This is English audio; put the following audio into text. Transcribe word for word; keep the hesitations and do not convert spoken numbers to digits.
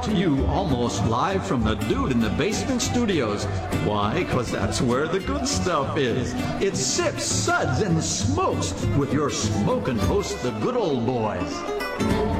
brought to you almost live from the Dude in the Basement Studios. Why? Because that's where the good stuff is. It's Sips, Suds, and Smokes with your smoking hosts, the Good Old Boys.